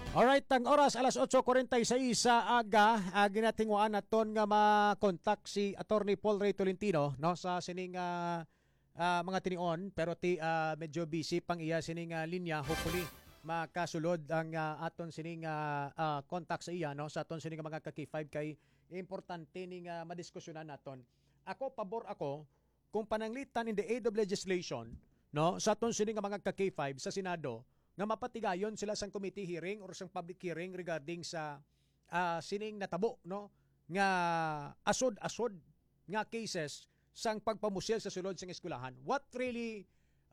Alright, ang oras alas 8:46 sa aga, ginatingwaan naton nga ma-contact si Attorney Paul Ray Tolentino no sa sining mga tinion pero medyo busy pang iya sining linya. Hopefully makasulod ang aton sining contact sa iya no sa aton sining mga ka-K5 kay importante ning madiskusyonan naton. Pabor ako kung pananglitan in the aid of legislation no sa aton sining mga ka-K5 sa Senado nga mapatigayon sila sang committee hearing or sang public hearing regarding sa sining natabo no nga asod-asod nga cases sang pagpamusil sa sulod sang eskwelahan. What really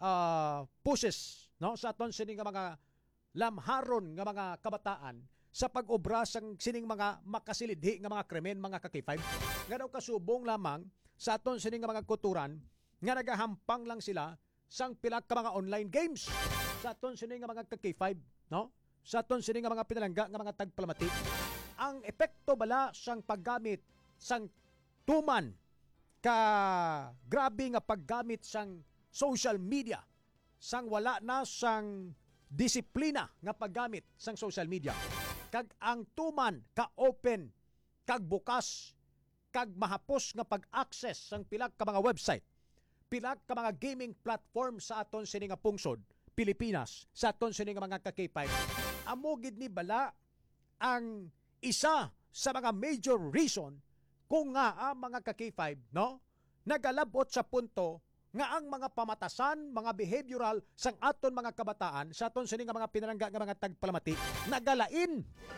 pushes no sa aton sining mga lamharon nga mga kabataan sa pag-obra sang sining mga makasilidhi nga mga krimen mga ka-K5 nga daw kasubong lamang sa aton sining mga kuturan nga nagahampang lang sila sang pilak ka mga online games sa aton sining nga mga ka-K5 no sa aton sining nga mga pinalangga nga mga tagpalamati. Ang epekto bala sang paggamit sang tuman ka grabe nga paggamit sang social media sang wala na sang disiplina nga paggamit sang social media kag ang tuman ka open kag bukas kag mahapos nga pag-access sang pilak ka mga website, pilak ka mga gaming platform sa aton sining nga pungsod Pilipinas, sa aton sining nga mga ka-K5. Amo gid ni bala ang isa sa mga major reason kung nga ang mga ka-K5 no nagalabot sa punto nga ang mga pamatasan, mga behavioral sang aton mga kabataan sa aton sining nga mga pinalangga nga mga tagpalamati nagalain.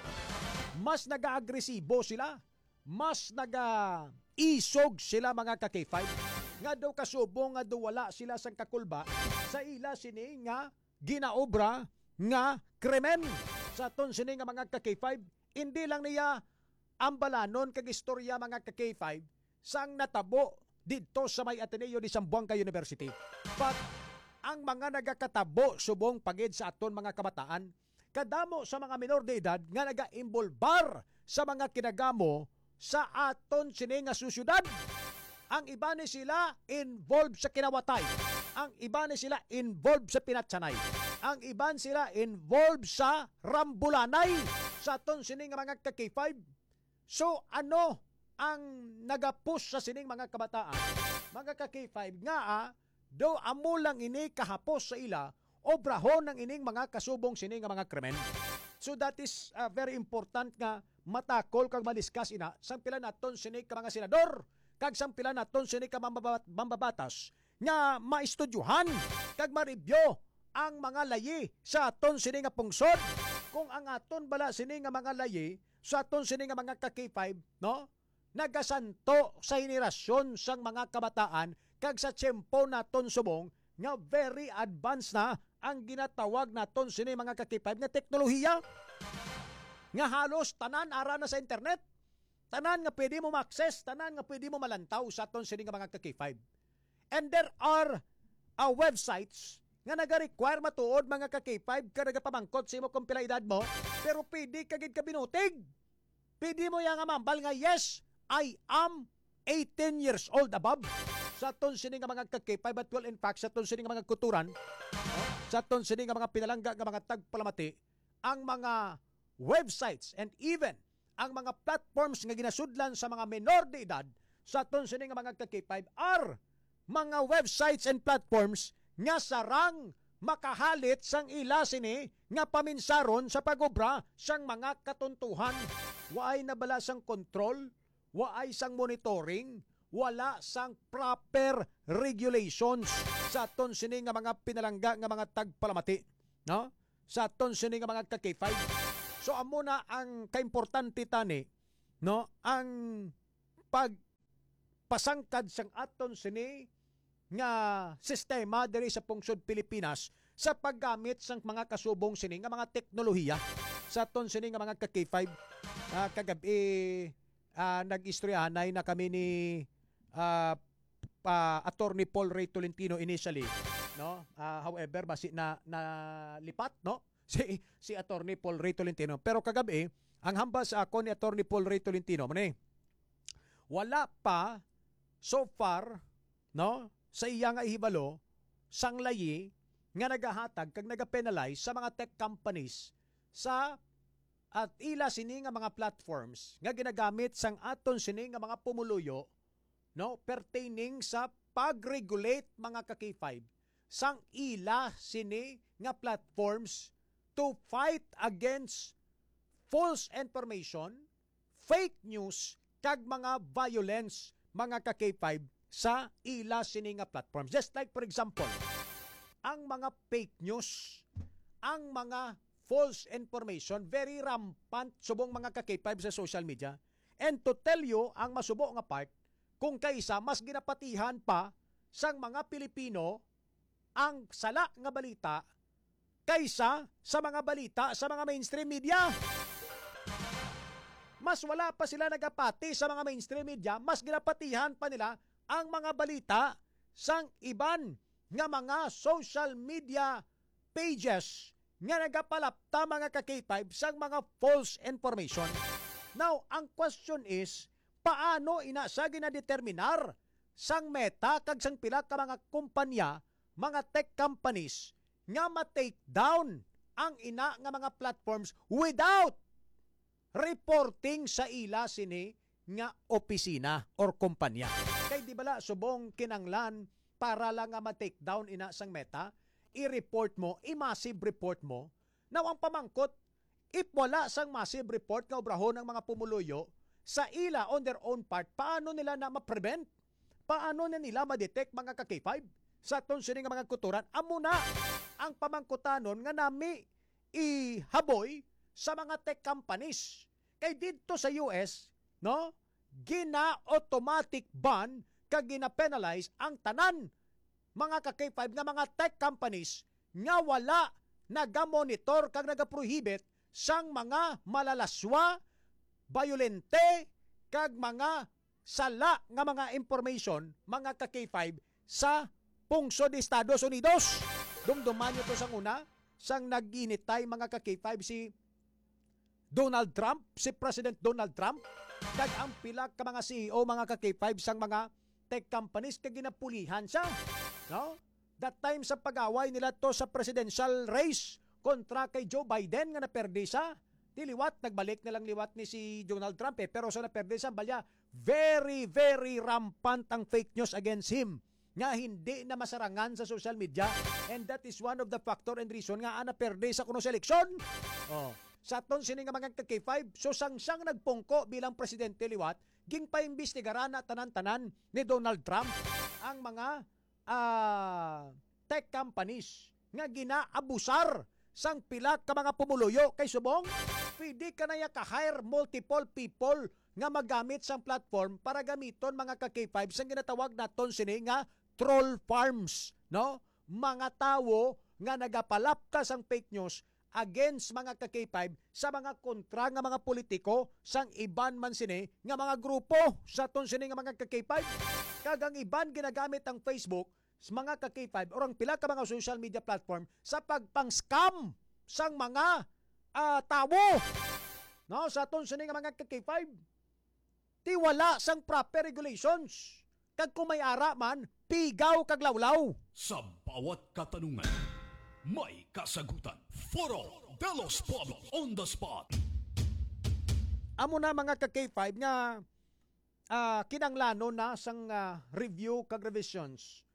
Mas nag-agresibo sila, mas naga-isog sila mga ka-K5 nga daw kasubong nga daw wala sila sang kakulba sa ila sini nga ginaobra nga krimen sa aton sini nga mga ka-K5. Hindi lang niya ambalanon kag istorya mga ka-K5 sang natabo dito sa may Ateneo di Zamboanga University. But ang mga nagakatabo subong pagid sa aton mga kabataan kadamo sa mga minor de edad nga naga-imbolbar sa mga kinagamo sa aton sini nga susyudad. Ang iba ni sila involved sa kinawatay. Ang iba ni sila involved sa pinatsanay. Ang iba sila involved sa rambulanay sa aton sining mga ka-K5. So ano ang nagapush sa sining mga kabataan? Mga ka-K5 nga do amo lang ini kahapos sa ila obrahon ng ining mga kasubong sining mga krimen. So that is very important nga matakol kag madiscuss ina sang pila naton sining mga senador kag sang pila naton sini ka mambabatas nga maistudyuhan kag ma-review ang mga layi sa aton sini nga pungsod. Kung ang aton bala sini nga mga layi sa aton sini nga mga ka-K5 no nagasanto sa henerasyon sang mga kabataan kag sa tiyempo naton subong nga very advanced na ang ginatawag naton sini mga ka-K5 nga teknolohiya nga halos tanan ara na sa internet. Tanan nga pwede mo ma-access, tanan nga pwede mo malantaw sa aton sining mga ka-K5. And there are websites nga naga-require matuod mga ka-K5 ka nagapamangkot sa imo kung pila edad mo, pero pwede kagid ka binutig. Pwede mo yang mambal nga yes, I am 18 years old above sa aton sining mga ka-K5 at well in fact sa aton sining mga kuturan, sa aton sining mga pinalangga nga mga tagpalamati, ang mga websites and even ang mga platforms nga ginasudlan sa mga menor de edad sa aton sining mga ka-K5 are mga websites and platforms nga sarang makahalit sang ila sini nga paminsaron sa pagobra sang mga katuntuhan. Waay nabala sang control, waay sang monitoring, wala sang proper regulations sa aton sini nga mga pinalangga nga mga tagpalamati no sa aton sini nga mga ka-K5. So amo na ang kaimportante tani no ang pagpasangkad sang aton sini nga sistema diri sa pungsod Pilipinas sa paggamit sang mga kasubong sini nga mga teknolohiya sa aton sini nga mga ka-K5. Kagabi nag-istoryahanay na kami ni Attorney Paul Ray Tolentino initially no however basi na lipat no si Attorney Paul Ray Tolentino. Pero kagabi, ang hambas ako ni Attorney Paul Ray Tolentino, wala pa so far no sa iya nga ihibalo sang layi nga nagahatag kag nagapenalize sa mga tech companies sa at ila sini nga mga platforms nga ginagamit sang aton sini nga mga pumuluyo, no, pertaining sa pag-regulate mga ka-K5 sang ila sini nga platforms to fight against false information, fake news, kag mga violence mga ka-K5 sa ila sini nga platforms. Just like for example, ang mga fake news, ang mga false information, very rampant subong mga ka-K5 sa social media. And to tell you, ang masubo nga part, kung kaysa mas ginapatihan pa sang mga Pilipino ang sala nga balita kaysa sa mga balita sa mga mainstream media. Mas wala pa sila nagapati sa mga mainstream media, mas ginapatihan pa nila ang mga balita sang iban nga mga social media pages nga nagapalapta mga ka-K5 sang mga false information. Now, ang question is, paano ina sa ginadeterminar sang Meta kag sang pila ka mga kumpanya, mga tech companies nga ma-take down ang ina nga mga platforms without reporting sa ila sini nga opisina or kumpanya. Kay di bala subong kinanglan para lang nga ma-take down ina sang Meta, i-report mo, i-massive report mo. Now, ang pamangkot, if wala sang massive report nga obrahon ng mga pumuluyo, sa ila on their own part, paano nila na ma-prevent? Paano na nila ma-detect mga ka-K5? Sa aton sini nga mga kuturan, amo na ang pamangkutanon nga nami ihaboy sa mga tech companies. Kay dito sa US, no, gina-automatic ban kag gina-penalize ang tanan mga ka-K5 nga mga tech companies nga wala naga-monitor kag naga-prohibit sang mga malalaswa, violente, kag mga sala nga mga information, mga ka-K5 sa pungsod de Estados Unidos. Dumduman nyo to sang una, sang nag-initay mga ka-K5 si Donald Trump, si President Donald Trump, kag ang pila ka mga CEO, mga ka-K5 sang mga tech companies kag ginapulihan siya. No? That time sa pag-away nila to sa presidential race kontra kay Joe Biden nga naperde sa tiliwat, nagbalik na lang liwat ni si Donald Trump pero sa naperde sa balya, very very rampant ang fake news against him nga hindi na masarangan sa social media, and that is one of the factor and reason nga naperde sa kuno sa eleksyon. Sa aton sini nga mga K5, so sang nagpungko bilang presidente liwat, ging paimbestigaran na tanan-tanan ni Donald Trump ang mga tech companies nga ginaabusar sang pila ka mga pumuluyo kay subong pwede ka na ka-hire multiple people nga magamit sang platform para gamiton mga ka-K5 sang ginatawag naton sini nga troll farms, no, mga tawo nga nagapalapta sang fake news against mga ka-K5 sa mga kontra nga mga politiko sang iban man sini nga mga grupo sa aton sini nga mga ka-K5. Kagang iban ginagamit ang Facebook sa mga ka-K5 o ang pila ka mga social media platform sa pagpang-scam sang mga tawo. No, sa aton sini nga mga ka-K5, tiwala sang proper regulations. Kag kung may ara man, pigaw kag lawlaw. Sa bawat katanungan, may kasagutan. Foro de los Pueblos on the spot. Amo na mga ka-K5 nga kinanglano na sang review kag revisions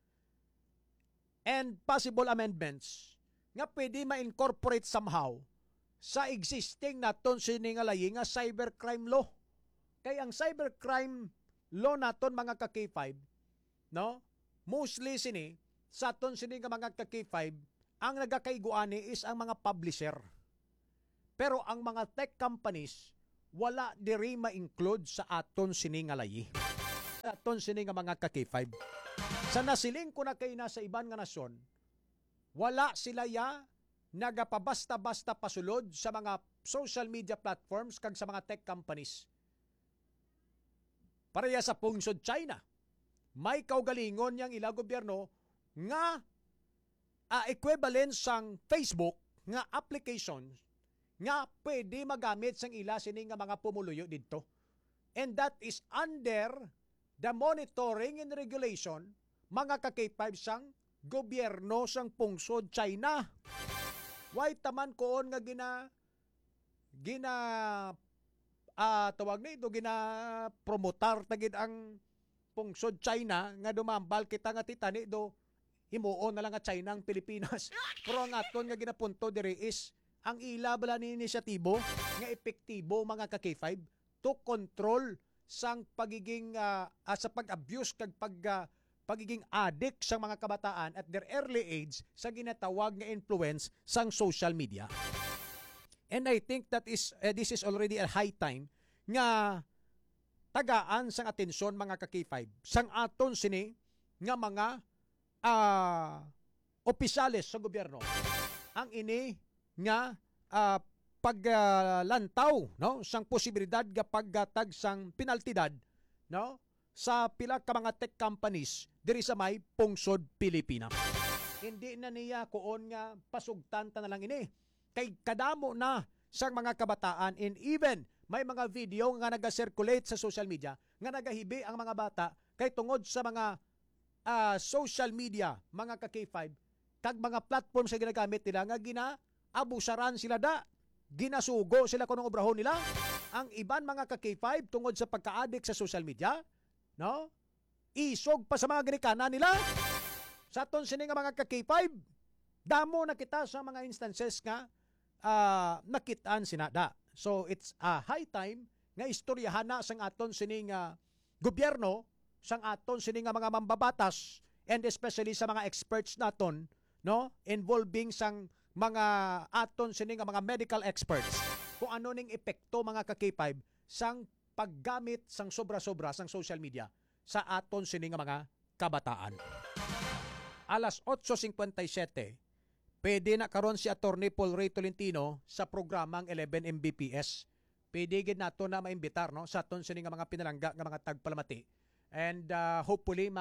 and possible amendments nga pwede ma-incorporate somehow sa existing naton sini nga layi nga cybercrime law. Kay ang cybercrime law naton mga ka-K5, no, mostly sini sa aton sini nga mga ka-K5 ang nagakaiguani is ang mga publisher. Pero ang mga tech companies wala diri ma-include sa aton sini nga layi. Aton sini nga mga ka-K5. Sa nasiling ko na kay nasa iban nga nasyon, wala sila ya nagapabasta-basta pasulod sa mga social media platforms kag sa mga tech companies. Pareha sa pungsod China, may kaugalingon yang ila gobyerno nga equivalent sang Facebook nga applications nga pwede magamit sang ila sini nga mga pumuluyo dito. And that is under the monitoring and regulation mga ka-K5 sang gobyerno sang pungsod China. Why taman koon nga tawag na ito, promotar tagid ang pungsod China nga dumambal kita nga titani do himuon na lang nga China ang Pilipinas. Pero ang aton nga ginapunto diri is ang ila bala ni inisyatibo nga epektibo mga ka-K5 to control sang pagiging sa pag-abuse kag pagiging addict sa mga kabataan at their early age sa ginatawag nga influence sang social media. And I think that this is already a high time nga tagaan sang atensyon mga ka-K5 sang aton sini nga mga opisyales sa gobyerno ang ini nga paglantaw no sang posibilidad nga paggatag sang penaltidad no sa pila ka mga tech companies diri sa may pungsod Pilipinas. Hindi na niya kuon nga pasugtan ta na lang ini kay kadamo na sang mga kabataan, and even may mga video nga naga-circulate sa social media nga nagahibi ang mga bata kay tungod sa mga social media, mga ka-K5, kag mga platform sa ginagamit nila nga ginaabusaran sila ginasugo sila kung obrahon nila. Ang iban mga ka-K5 tungod sa pagka-addict sa social media, no? Isog pa sa mga ginikana nila. Sa aton sini nga mga ka-K5, damo na kita sa mga instances nga nakitaan sinada. So it's a high time nga istoryahan na sang aton sini nga gobyerno, sang aton sini nga mga mambabatas, and especially sa mga experts naton, no, involving sang mga aton sini nga mga medical experts kung ano ning epekto mga ka-K5 sang paggamit sang sobra-sobra sang social media sa aton sini nga mga kabataan. Alas 8:57 pwede na karon si Attorney Paul Ray Tolentino sa programang 11 Mbps. Pwede gid nato na maimbitar no sa aton sini nga mga pinalangga nga mga tagpalamati. And hopefully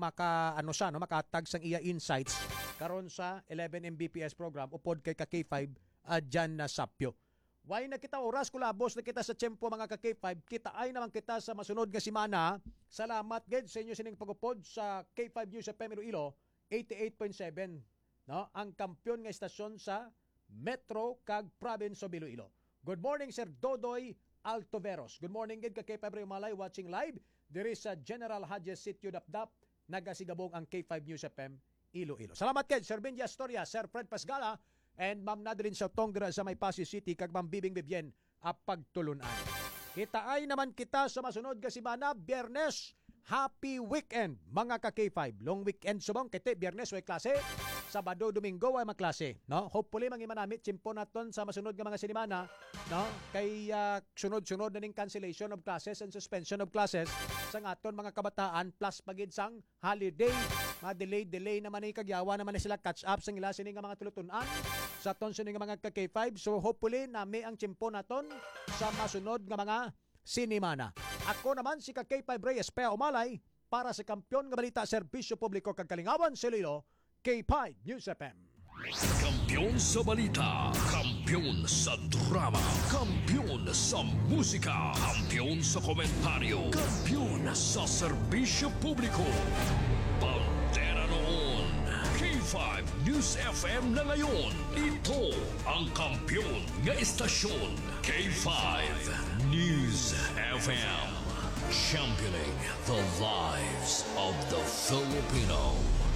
makatag sang iya insights karon sa 11 Mbps program upod kay ka-K5 dyan na sapyo. Why na kita oras kulabos na kita sa tiyempo mga ka-K5, kita ay naman kita sa masunod nga simana. Salamat gid sa inyo sining pagupod sa K5 News FM Iloilo 88.7, no, ang kampyon nga istasyon sa Metro kag Province of Iloilo. Good morning Sir Dodoy Altoveros. Good morning gid ka-K5 Ray Malay watching live diri sa General Hadjes Sitio Dapdap, nagasigabong ang K5 News FM Iloilo. Salamat kay Sir Benji Astoria, Sir Fred Pasgala, and Ma'am Nadrin Sautong dira sa may Pasig City kag Ma'am Bibing Bibien pagtulunan. Kita ay naman kita sa masunod nga semana, Biyernes. Happy weekend mga ka-K5. Long weekend subong kay Biyernes way klase, Sabado, Domingo ay magklase, no? Hopefully mangimanamit simpo naton sa masunod nga mga semana, no? Kay sunod-sunod na ning cancellation of classes and suspension of classes sa aton mga kabataan plus pagid sang holiday. Delay naman ay kagyawa naman na sila catch up sa ila sini nga mga tulutunan sa aton sini nga mga ka-K5. So hopefully nami ang simpo naton sa masunod nga mga sinimana. Ako naman si ka-K5 Reyes Pea Umalay para sa Kampyon nga Balita Serbisyo Publiko kag Kalingawan sa Iloilo, K5 News FM. Kampiyon sa balita, kampiyon sa drama, kampiyon sa musika, kampiyon sa komentaryo, kampiyon sa serbisyo publiko. Pantera noon, K5 News FM na ngayon. Ito ang kampiyon nga istasyon, K5 News FM. Championing the lives of the Filipino.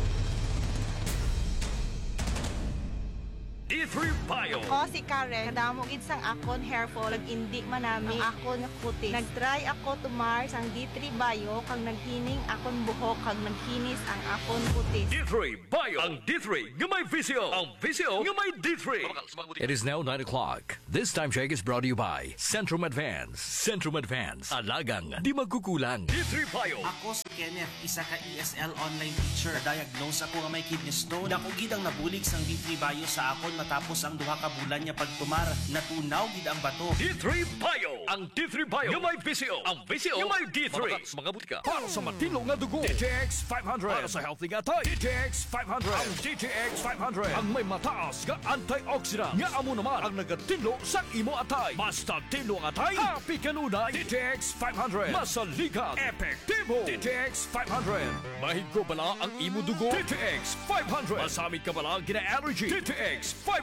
D3 Bio. Ako si Karen. Kadamo gid sang akon hair fall, nag-indi manami ang akon nga kutis. Nag-try ako tumar sang D3 Bio kag naghining akon buhok kag naghinis ang akon kutis. D3 Bio. Ang D3 nga may visyo. Ang visyo nga may D3. It is now 9 o'clock. This time check is brought to you by Centrum Advance. Centrum Advance. Alagang di magkukulang. D3 Bio. Ako si Kenneth, isa ka ESL online teacher. Diagnose ako nga may kidney stone. Dako gid ang nabulig sang D3 Bio sa akon matapos ang duha ka bulan niya pagtumar. Natunaw gid ang bato. D3 Bio. Ang D3 Bio nga may visyo. Ang visyo nga may D3. Mga butika. Para sa matino nga dugo. DTX 500. Para sa healthy nga tay. DTX 500. Ang DTX 500. Ang may mataas nga antioxidant. Nga amo naman ang nagatino sa imo atay. Basta tino ang atay. Happy kanunay. DTX 500. Masaligan. Epektibo. DTX 500. Mahigko bala ang imo dugo. DTX 500. Masamit ka bala gina allergy. DTX 500.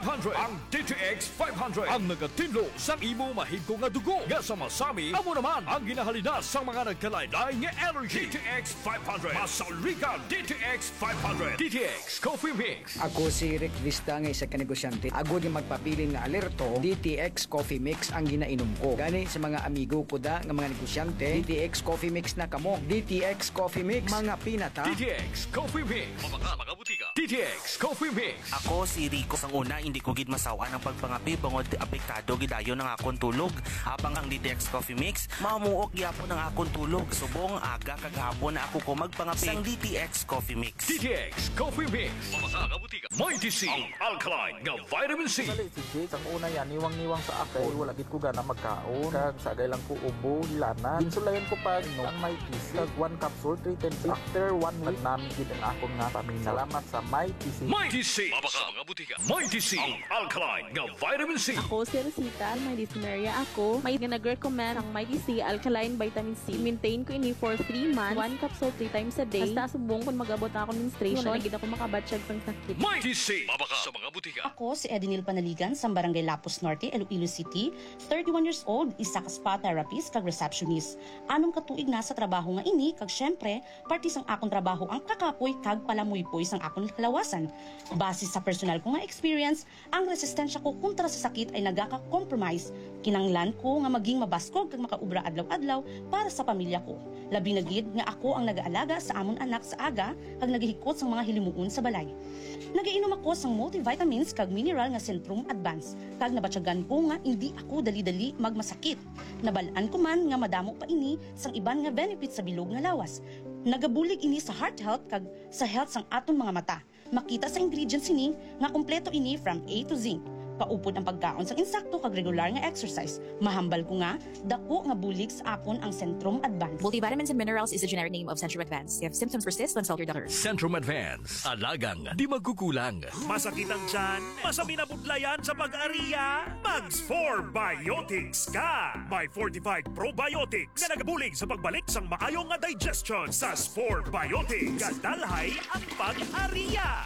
500. Ang DTX 500 ang nagatinlo sa imo mahigko nga dugo. Nga sa masami, amo naman ang ginahalinas sa mga nagkalaylay nga energy. DTX 500. Masalika DTX 500. DTX Coffee Mix. Ako si Rick Vista nga isa ka negosyante. Ako di magpapili nga alerto, DTX Coffee Mix ang ginainom ko. Gani sa mga amigo ko da nga mga negosyante, DTX Coffee Mix na kamo. DTX Coffee Mix, mga pinata. DTX Coffee Mix. Mga butika. DTX Coffee Mix. Ako si Rico. Sang una, hindi ko gid masawa ng pagpangapi bangod apektado gidayo ng akong tulog. Habang ang DTX Coffee Mix, mamuok gyapon ng akong tulog. Subong aga kagahapon na ako ko magpangapi sang DTX Coffee Mix. DTX Coffee Mix. Mga butika. Mighty C. Ang alkaline nga vitamin C. Dali si Jake, ang una yan, niwang-niwang sa akay. Wala gid ko gana magkaon. Kag sagay lang ko ubo, hilana. Insulayan ko pa ang may TC. Kag 1 capsule, 3 times. After 1 week, namin gid ang akong nga paminaw. Salamat sa may TC. Mighty C. Mga butika. Mighty C. Ang alkaline nga vitamin C. Ako si Rosita, may dyspnea ako. May nag-recommend ang Mighty C Alkaline Vitamin C. Maintain ko ini for 3 months, 1 capsule 3 times a day. Basta subong kung mag-abot ako menstruation, wala gid ako makabatsyag sang sakit. Mighty C. Sa mga butika. Ako si Edinil Panaligan sa Barangay Lapus Norte, Iloilo City, 31 years old, isa ka spa therapist kag receptionist. Anong katuig na sa trabaho nga ini kag syempre, parte sang akong trabaho ang kakapoy kag palamuypoy sang akong kalawasan. Base sa personal ko nga experience, ang resistensya ko kontra sa sakit ay nagaka-compromise. Kinanglan ko nga maging mabaskog kag makaubra adlaw-adlaw para sa pamilya ko. Labi na gid nga ako ang nag-aalaga sa amon anak sa aga kag naghihikot sang mga hilimuon sa balay. Nagiinom ako sang multivitamins kag mineral nga Centrum Advance. Kag nabatyagan ko nga hindi ako dali-dali magmasakit. Nabalaan ko man nga madamo pa ini sang iban nga benefits sa bilog nga lawas. Nagabulig ini sa heart health kag sa health sang aton mga mata. Makita sa ingredients ini nga kompleto ini from A to Z. Paupod ang pagkaon sang insakto kag regular nga exercise. Mahambal ko nga, dako nga bulig sa akon ang Centrum Advance. Multivitamins and minerals is the generic name of Centrum Advance. If symptoms persist, consult your doctor. Centrum Advance. Alagang di magkukulang. Masakit ang tiyan? Masami na budlayan sa pag-ariya? Mags 4 Biotics ka! May fortified probiotics na nagabulig sa pagbalik sang maayong nga digestion sa Spore Biotics. Kadalhay ang pag-ariya!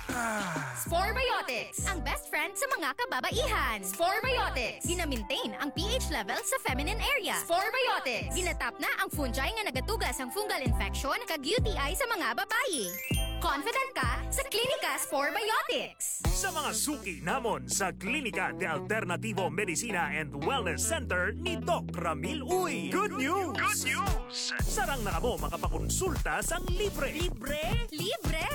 Spore Biotics, ang best friend sa mga kababaihan. Spore Biotics, gina-maintain ang pH level sa feminine area. Spore Biotics, ginatap na ang fungi nga nagatugas ang fungal infection kag UTI sa mga babayi. Confident ka sa Klinika Spore Biotics. Sa mga suki namon sa Klinika de Alternativo Medicina and Wellness Center ni Doc Ramil Uy. Good news! Good news! Sarang na mo makapakonsulta sang libre. Libre? Libre!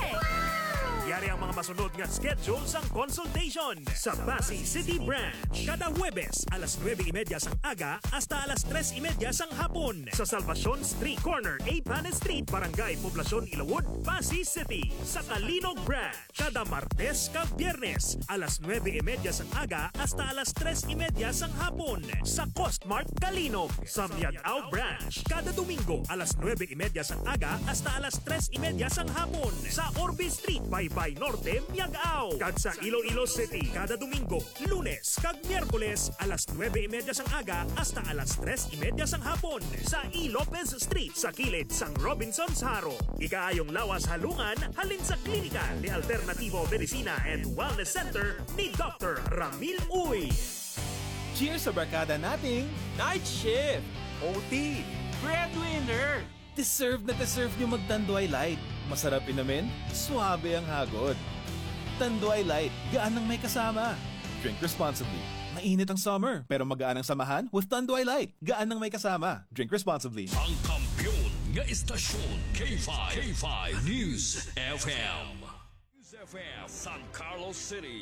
Yari ang mga masunod nga schedule sang consultation sa Pasay City Branch. Kada Huwebes, alas 9:30 sang aga hasta alas 3:30 sang hapon sa Salvacion Street Corner, Panes Street, Barangay Poblacion, Ilawod, Pasay City. Sa Kalinog Branch, kada Martes kag Biyernes, alas 9:30 sang aga hasta alas 3:30 sang hapon sa Costmart Kalinog. Sa Miagao Branch, kada Domingo, alas 9:30 sang aga hasta alas 3:30 sang hapon sa Orbe Street, Baybay Norte, Miagao. Kag sa Iloilo City, kada Domingo, Lunes kag Miyerkules, alas 9:30 sang aga hasta alas 3:30 sang hapon sa E. Lopez Street sa kilid sang Robinson's Haro. Ikaayong lawas halungan halin sa Klinika de Alternativo Medicina and Wellness Center ni Dr. Ramil Uy. Cheers sa barkada nating Night Shift, OT, Breadwinner. Deserve na deserve nyo mag-Tanduay Light. Masarap inamin, suabe ang hagod. Tanduay Light, gaan ng may kasama. Drink responsibly. Mainit ang summer, pero magaan ang samahan with Tanduay Light. Gaan ng may kasama. Drink responsibly. Ang kampiyon nga istasyon, K5. K5 News FM. News FM, San Carlos City,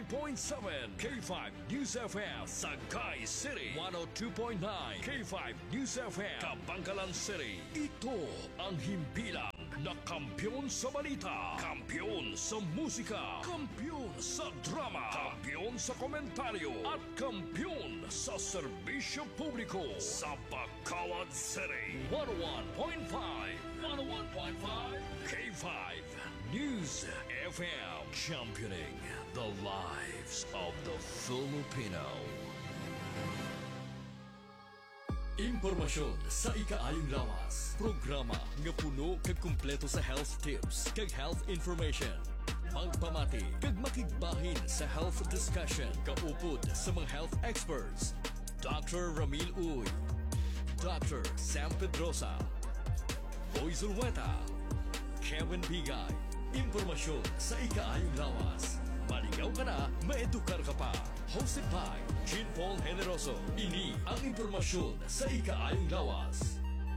89.7. K5 News FM, Sagay City, 102.9. K5 News FM, Kabangkalan City. Ito ang himpilang na kampiyon sa balita, kampiyon sa musika, kampiyon sa drama, kampiyon sa komentaryo, at kampiyon sa serbisyo publiko sa Bacolod City. 101.5 K5 News FM, championing the lives of the Filipino. Impormasyon sa ikaayong lawas. Programa nga puno kag kumpleto sa health tips kag health information. magpamati, kag makigbahin sa health discussion, kaupod sa mga health experts. Dr. Ramil Uy, Dr. Sam Pedrosa, Boy Zulweta, Kevin Bigay. Impormasyon sa ikaayong lawas. Maligaw ka na, maedukar ka pa. Hosted by Jean Paul Generoso. Ini ang impormasyon sa ikaayong lawas.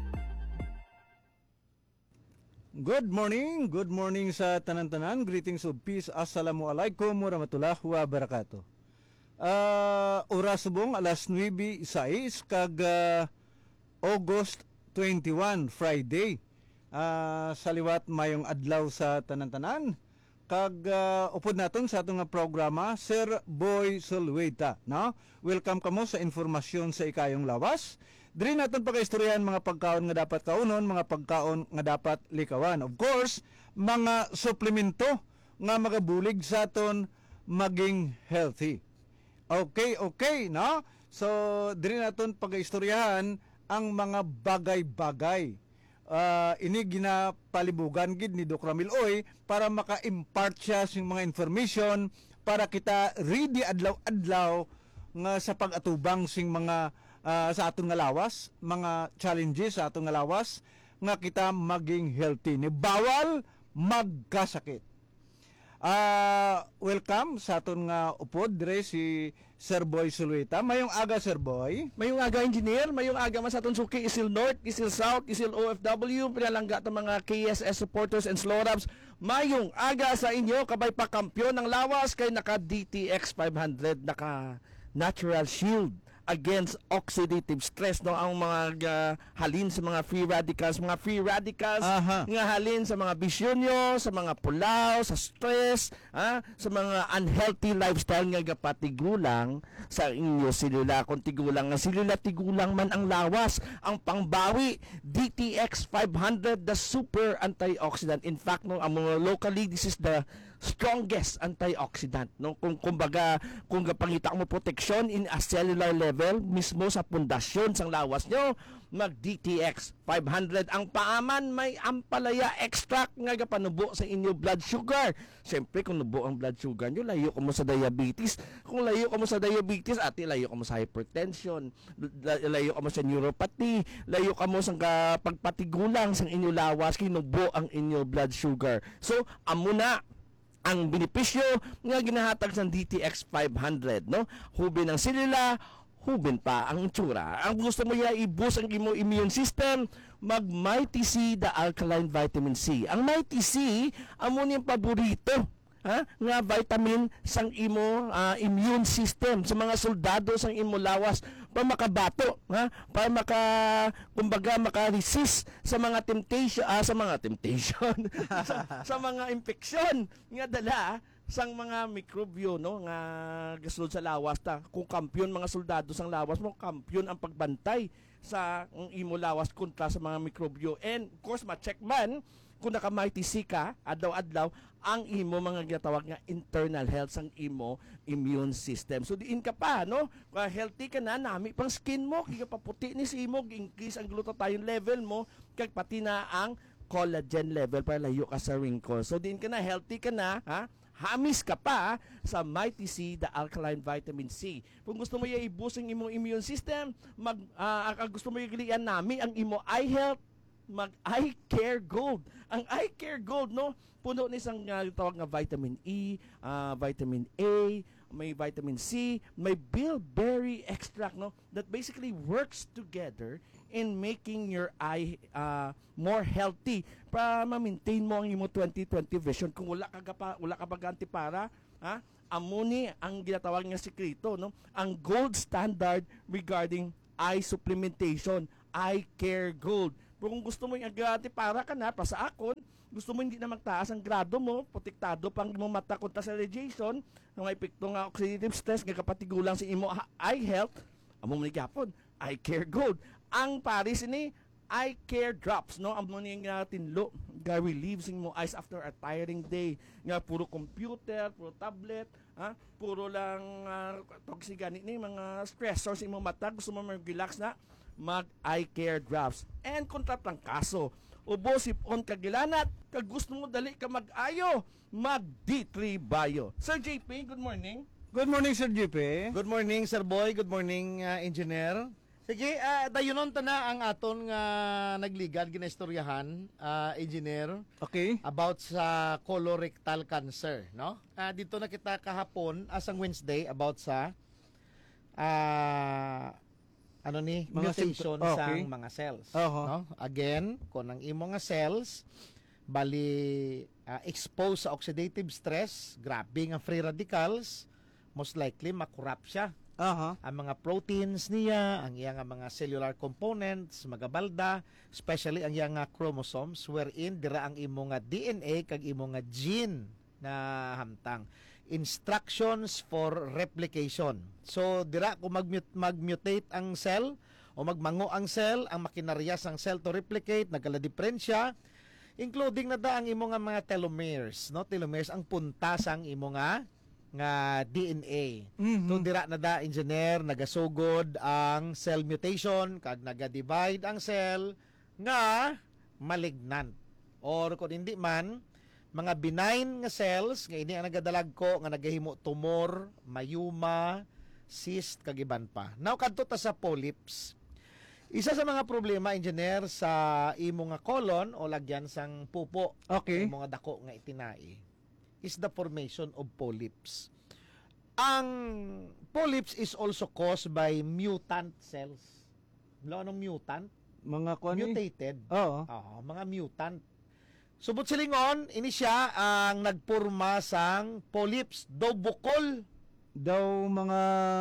Good morning sa tanan-tanan. Greetings of peace. Assalamualaikum warahmatullahi wabarakatuh. Oras subong alas 9:06 kag August 21, Friday. Sa liwat mayong adlaw sa tanan-tanan kag upod naton sa atong programa Sir Boy Solweta, no? Welcome kamo sa informasyon sa ikayong lawas. Diri naton pagaistoryahan mga pagkaon nga dapat kaunon, mga pagkaon nga dapat likawan. Of course, mga suplemento nga magabulig sa aton maging healthy. Okay, no? So diri naton pagaistoryahan ang mga bagay-bagay. Ini ginapalibugan gid ni Doc Ramil Oy para maka-impart siya sing mga information para kita ready adlaw-adlaw nga sa pag-atubang sing mga sa aton nga lawas, mga challenges sa aton nga lawas nga kita maging healthy. Ni bawal magkasakit. Welcome sa aton nga upod dire si Sir Boy Solweta. Mayong aga, Sir Boy. Mayong aga, engineer. Mayong aga man sa aton suki, Isil North, Isil South, Isil OFW, pinalangga itong mga KSS supporters and slow rabs. Mayong aga sa inyo, kabay pa kampiyon ng lawas kay naka DTX 500, naka Natural Shield against oxidative stress, no, ang mga halin sa mga free radicals nga halin sa mga bisyon nyo, sa mga pulaw, sa stress, sa mga unhealthy lifestyle nga gapatigulang sa inyo silula. Kung tigulang nga silula, tigulang man ang lawas, ang pangbawi DTX 500, the super antioxidant. In fact, no, locally this is the strongest antioxidant, no? Kung kumbaga, kung gapangita mo protection in a cellular level mismo sa pundasyon sang lawas nyo, mag DTX 500 ang paaman. May ampalaya extract nga gapanubo sa inyo blood sugar. Siyempre, kung nubo ang blood sugar nyo, layo ka mo sa diabetes. Kung layo ka mo sa diabetes, layo ka mo sa hypertension, layo ka mo sa neuropathy, layo ka mo sa pagpatigulang sa inyo lawas, kinubo ang inyo blood sugar. So, amo na ang benepisyo nga ginahatag sa DTX 500, no? Hubin ang silila, hubin pa ang itsura. Ang gusto mo i-boost ang imo immune system, mag Mighty C, the alkaline vitamin C. Ang Mighty C, amo niyang paborito, nga vitamin sang imo immune system sa mga soldado sang imo lawas para makabato, para kumbaga maka-resist sa mga temptation, sa mga infeksyon nga dala sang mga mikrobyo, no, nga gasulod sa lawas ta. Kung kampiyon mga soldado sang lawas mo, kampiyon ang pagbantay sa imo lawas kontra sa mga mikrobyo. And of course, ma-check man kung naka-Mighty C ka adlaw-adlaw ang imo mga ginatawag nga internal health sang imo immune system. So diin ka pa, no? Healthy ka na, nami pang skin mo, kaya paputi ni si imo, increase ang glutathione level mo, kag pati na ang collagen level para layo ka sa wrinkles. So diin ka na, healthy ka na, hamis ka pa sa Mighty C, the alkaline vitamin C. Kung gusto mo i-boost ang imong immune system, gusto mo i-gilian nami ang imo eye health, mag Eye Care Gold. Ang Eye Care Gold, no, puno ni isang tawag nga vitamin E, vitamin A, may vitamin C, may bilberry extract, no, that basically works together in making your eye more healthy para ma-maintain mo ang imo 20/20 vision. Kung wala ka baganti para, amuni ang ginatawag nga sekreto, no, ang gold standard regarding eye supplementation, Eye Care Gold. Pero kung gusto mo yung agati para ka na, pa sa akon, gusto mo hindi na magtaas ang grado mo, protektado pang mo mata kontra sa radiation, ng epekto nga oxidative stress, nga kapatigulang sa imo eye health, amo mo ni gapon, Eye Care Gold. Ang Paris ini, Eye Care Drops, no? Amo ni nga tinlo, nga relieves mo eyes after a tiring day, nga puro computer, puro tablet, puro lang toxic ni mga stressors sa imo mata, gusto mo mag-relax na, mag Eye Care Drops. And kontra pang kaso, ubo sipon kagilanat, kag gusto mo dali ka mag-ayo, mag D3 Bio. Sir JP, good morning. Good morning, Sir JP. Good morning, Sir Boy. Good morning, Engineer. Sige, dayonon ta na ang aton nga nagligad ginaistoryahan, Engineer. Okay. About sa colorectal cancer, no? Dito na kita kahapon asang Wednesday about sa mutation sa mga cells, no? Again, kung ang imo nga cells bali exposed sa oxidative stress, grabe nga free radicals, most likely makorrupt siya. Ang mga proteins niya, ang iyang mga cellular components, magabalda, especially ang iyang chromosomes, wherein dira ang imo nga DNA kag imo nga gene na hamtang. Instructions for replication. So, dira kung mag-mutate ang cell o magmango ang cell, ang makinarya sang cell to replicate, nagkala-diferensya, including na da ang imo nga mga telomeres, no? Telomeres ang punta sang imo nga DNA. So dira na da, engineer, nagasugod ang cell mutation kag naga-divide ang cell nga malignant, or kung hindi man mga benign nga cells nga ini ang nagadalag ko nga nagahimo tumor, myoma, cyst kag iban pa. Now kadto ta sa polyps. Isa sa mga problema, engineer, sa imo nga colon o lagyan sang pupo, imo nga dako nga itinai, is the formation of polyps. Ang polyps is also caused by mutant cells. Anong mutant? Mga mutated. Oo. Mga mutant. Subot silingon, ini siya ang nagpurma sang polyps. Daw bukol. Daw mga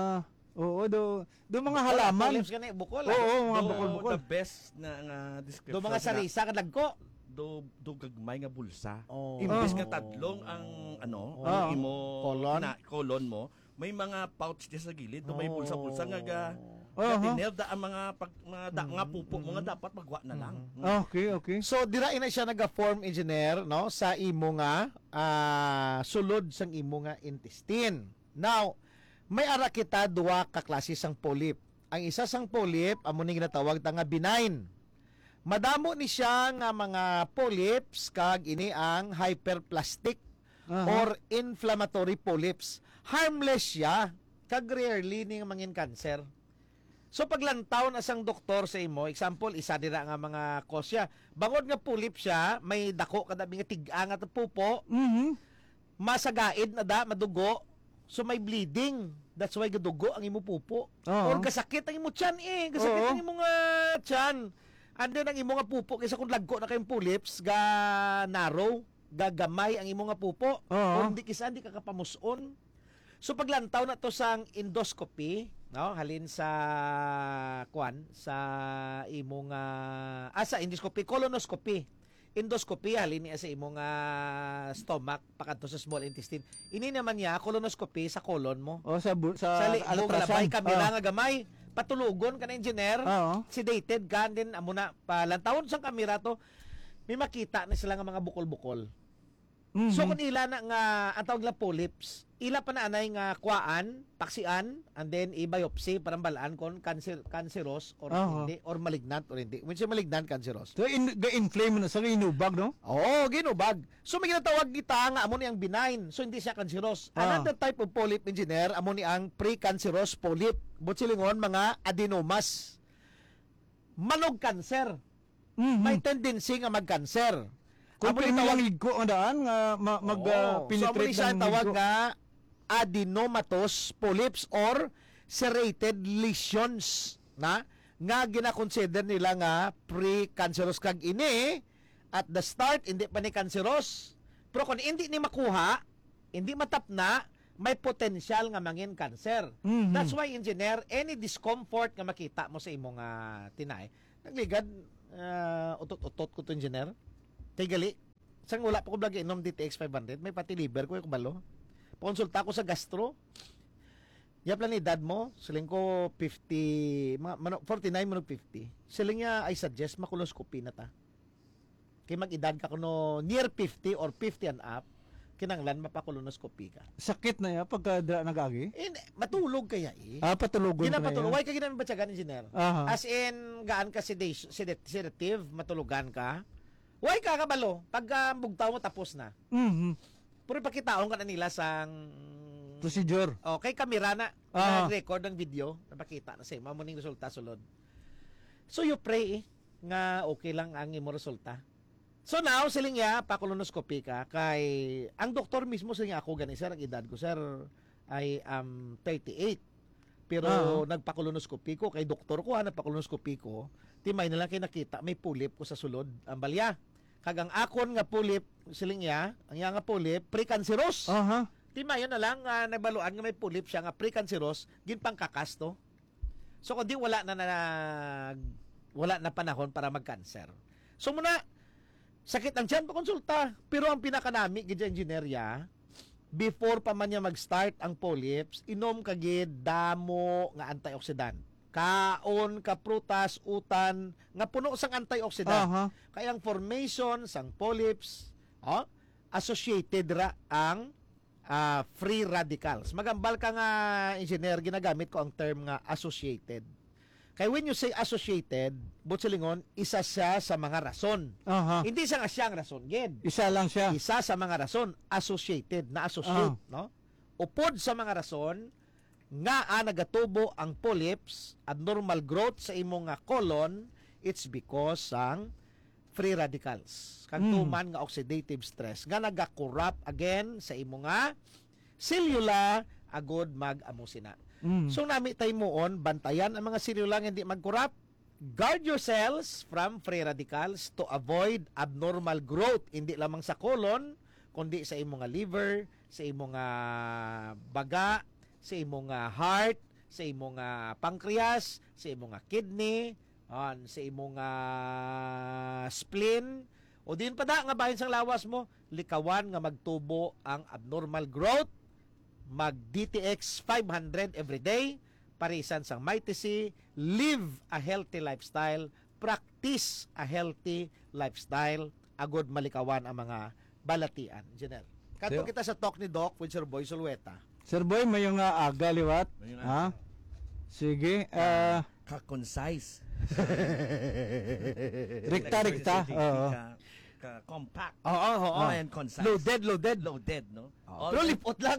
mga halaman. Polyps gani bukol. Mga bukol-bukol. The best na description. Do mga sarisa kadagko. Do gagmay nga bulsa. Imbes nga tadlong ang imo colon mo, may mga pouch di sa gilid, may bulsa-bulsa nga tinerda ang mga pupo mga dapat magwa na lang. Okay. So dira ina siya naga-form, engineer, no, sa imo nga sulod sang imo nga intestine. Now, may ara kita duwa ka klase sang polyp. Ang isa sang polyp amo ni ginatawag ta nga benign. Madamo ni siya nga mga polyps kag ini ang hyperplastic or inflammatory polyps. Harmless siya, kag rarely ni mangin cancer. So paglantaw na sang doktor sa imo, example, isa dira nga mga kosya, bangod nga polyp siya, may dako kada nga tig-ang at pupo, masagaid na da, madugo, so may bleeding. That's why gadugo ang imo pupo. Or kasakit ang imo tiyan kasakit ang imo nga tiyan. Ando ang imo nga pupo kaysa kung lagko na kayong polyps ga narrow, gagamay ang imo nga pupo, o hindi ka kapamuson. So paglantaw na to sang endoscopy, no, halin sa sa imo nga sa endoscopy, colonoscopy. Endoscopy halin niya sa imo nga stomach pakadto sa small intestine. Ini naman niya colonoscopy sa colon mo. Sa ultrasound. Kamera nga gamay. Patulugon ka na engineer, sedated ka, din amo na palantawon sang kamera to, may makita na sila nga mga bukol-bukol. So kung ila na nga ang tawag na polyps, ila pa na anay nga kuaan, paksian, and then i-biopsy para balaan kung cancerous or hindi, or malignant or hindi. When siya malignant, cancerous. So ga-inflame na sa ginubag, no? Oo, ginubag. So may ginatawag kita nga amo ni ang benign, so hindi siya cancerous. Another type of polyp, engineer, amo ni ang precancerous polyp. Butsilingon mga adenomas. Manog cancer. May tendency nga mag-cancer. Kung pinilangig ko ang daan nga mag-penetrate so, tawag nga adenomatous polyps or serrated lesions na nga gina-consider nila nga pre-cancerous kag ini at the start hindi pa ni cancerous, pero kung hindi ni makuha, hindi matapna, may potential nga mangin cancer. That's why, engineer, any discomfort nga makita mo sa imong tinay, nagligad utot-utot ko to, engineer. Kay gali, sang wala pa ko blagi inom DTX 500, may pati liver ko yung kabalo. Konsulta ko sa gastro. Yap lang edad mo, siling ko 50, 49 manog 50. Siling niya, I suggest makuloscopy na ta. Kay mag-edad ka kuno near 50 or 50 and up, kinanglan mapakulunoscopy ka. Sakit na ya pagka nagagi? Matulog kaya patulugon ka na Why ka ginamit ba tiyagan, engineer? As in, gaan ka sedative, matulugan ka. Huwag kakabalo. Pag bugtaw mo, tapos na. Pero ipakitaon ka na nila sang procedure. Okay, kamera na. Nag-record ng video. Napakita na siya. Mamuning resulta sulod. So you pray nga okay lang ang imo resulta. So now, siling ya, pa-colonoscopy ka, kay, ang doktor mismo, siling ako gani, sir, ang edad ko, sir, ay 38. Pero nagpa-colonoscopy ko, kay doktor ko, nagpa-colonoscopy ko, timay na lang kay nakita, may pulip ko sa sulod, ang balya. Kagang akon nga pulip, siling ya, ang yang nga pulip, precancerous. Timay yun na lang, nabaluan nga may pulip siya, nga precancerous, ginpang kakas to. So, kundi wala na panahon para mag-cancer. So, muna, sakit ang tiyan pa konsulta. Pero ang pinakanami, gidya engineerya, before pa man niya mag-start ang polyps, inom kagid damo nga antioxidant. Kaon, ka prutas, utan, nga puno sang antioxidant. Kaya ang formation sang polyps, associated ra ang free radicals. Magambal ka nga engineer, ginagamit ko ang term nga associated. Kaya when you say associated, Butselingon, isa siya sa mga rason. Hindi siya nga siyang rason. Isa lang siya. Isa sa mga rason. Associated. Na-associate. No? Upod sa mga rason, nga nagatubo ang polyps, abnormal growth sa imong colon, it's because sang free radicals. Kang tuman nga oxidative stress. Nga nagakorrupt again sa imong cellula, agod mag-amusina. So nami tayo moon, bantayan ang mga selula nga hindi mag-corrupt. Guard your cells from free radicals to avoid abnormal growth, hindi lamang sa colon, kundi sa imong liver, sa imong baga, sa imong heart, sa imong pancreas, sa imong kidney, sa imong spleen, o din pa da nga bahin sang lawas mo, likawan nga magtubo ang abnormal growth, mag DTX 500 every day, parisan sang Mighty C, live a healthy lifestyle, practice a healthy lifestyle, agod malikawan ang mga balatian. Engineer, kanto kita sa talk ni Doc with Sir Boy Sulueta. Sir Boy, may yung aga liwat. Sige. Ka-concise. Rekta. Compact. And concise. Loaded, no? Pero lipot lang.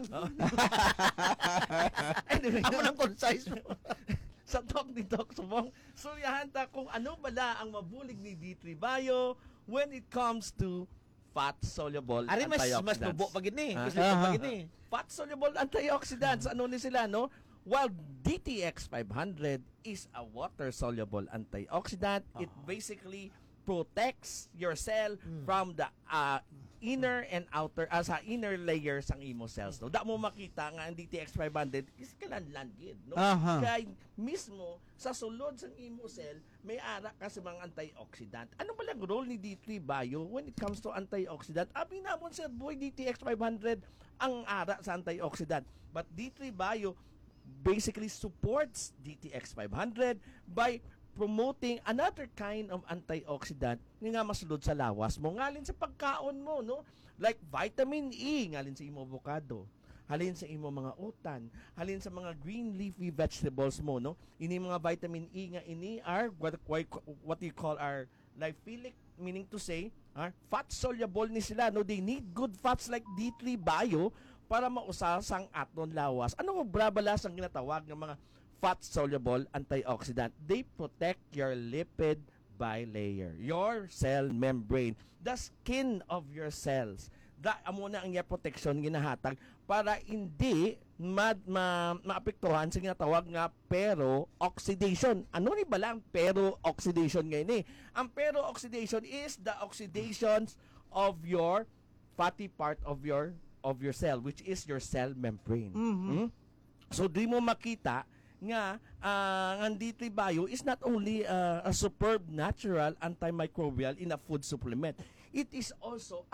Anyway, amo ng concise mo. Sa talk ni Doc Subong, suryahan ta kung ano bala ang mabulig ni D3 Bio when it comes to fat-soluble antioxidants. Mas tubo pa gini. Fat-soluble antioxidants. Ano ni sila, no? While DTX 500 is a water-soluble antioxidant, it basically protects your cell from the inner and outer sa inner layers ang imo cells, no. Da mo makita nga ang DTX 500 is kalanlan gid, no. Kaya mismo sa sulod sang imo cell may ara ka sa mga antioxidant. Ano ba lang role ni D3 Bio when it comes to antioxidant? Abi namon Sir Boy, DTX 500 ang ara sa antioxidant, but D3 Bio basically supports DTX 500 by promoting another kind of antioxidant nga masulod sa lawas mo, ngalin sa pagkaon mo, no? Like vitamin E, ngalin sa imo avocado, halin sa imo mga utan, halin sa mga green leafy vegetables mo, no? Ini mga vitamin E nga ini are what you call our lipophilic, meaning to say, fat soluble ni sila, no? They need good fats like D3 Bio para mausal sang aton lawas. Ano mo brabalas ang ginatawag ng mga fat-soluble antioxidant? They protect your lipid bilayer, your cell membrane, the skin of your cells. Amo na ang iya protection ginahatag para hindi maapektuhan sa ginatawag nga pero-oxidation. Ano ni ba lang pero-oxidation ngayon eh? Ang pero-oxidation is the oxidations of your fatty part of your cell, which is your cell membrane. So di mo makita nga ang D3 Bio is not only a superb natural antimicrobial in a food supplement, it is also